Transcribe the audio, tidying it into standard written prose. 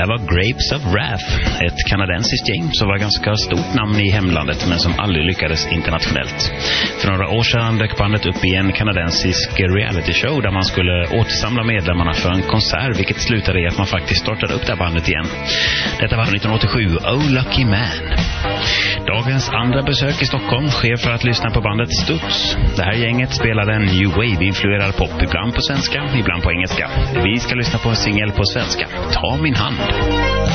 där var Grapes of Wrath, ett kanadensiskt gäng som var ganska stort namn i hemlandet men som aldrig lyckades internationellt. För några år sedan dök bandet upp i en kanadensisk reality show där man skulle återsamla medlemmarna för en konsert, vilket slutade i att man faktiskt startade upp det här bandet igen. Detta var 1987, Oh Lucky Man. Dagens andra besök i Stockholm sker för att lyssna på bandet Studs. Det här gänget spelade en new wave-influerad pop, ibland på svenska, ibland på engelska. Vi ska lyssna på en singel på svenska, Ta min hand.